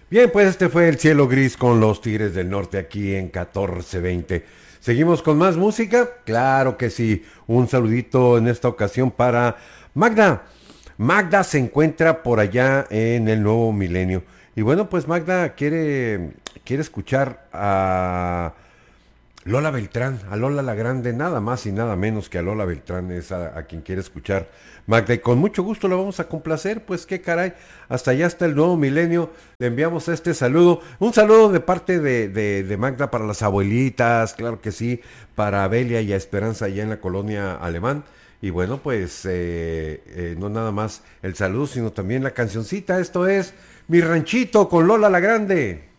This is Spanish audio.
Bien, pues este fue El Cielo Gris con los Tigres del Norte aquí en 1420. ¿Seguimos con más música? Claro que sí. Un saludito en esta ocasión para Magda. Magda se encuentra por allá en el Nuevo Milenio. Y bueno, pues Magda quiere escuchar Lola Beltrán, a Lola la Grande, nada más y nada menos que a Lola Beltrán es a quien quiere escuchar Magda. Y con mucho gusto la vamos a complacer, pues qué caray, hasta allá está el Nuevo Milenio. Le enviamos este saludo, un saludo de parte de Magda para las abuelitas, claro que sí, para Belia y a Esperanza allá en la colonia Alemán. Y bueno, pues no nada más el saludo, sino también la cancioncita. Esto es Mi Ranchito con Lola la Grande.